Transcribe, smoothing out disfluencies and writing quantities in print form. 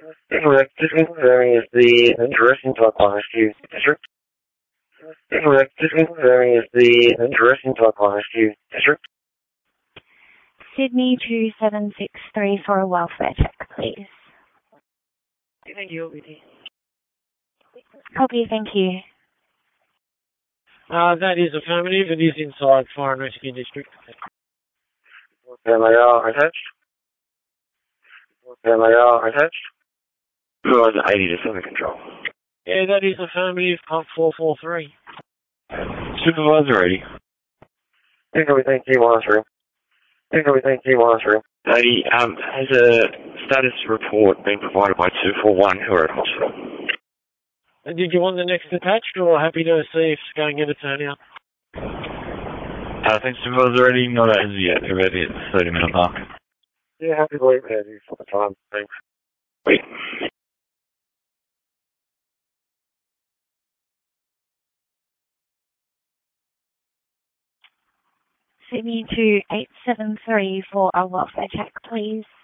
Incorrect. This inquiry is the interesting talk line to district. Incorrect. This inquiry is the interesting talk line to district. Sydney 2763 for a welfare check, please. Thank you. Copy, thank you. That is affirmative. It is inside Fire and Rescue District. MAR attached. MAR attached. Who was 80 to 7 control? Yeah, that is affirmative. Pump 443. Supervisor 80. Thank you, monitoring. Thank you, monitoring. 80, has a status report been provided by 241 who are at hospital? And did you want the next attached, or happy to see if it's going to get a turnout? Thanks, Supervisor 80. Not as yet. We're ready at the 30-minute mark. Yeah, happy to wait ready for the time. Thanks. Wait. Sydney 2873 for a welfare check, please.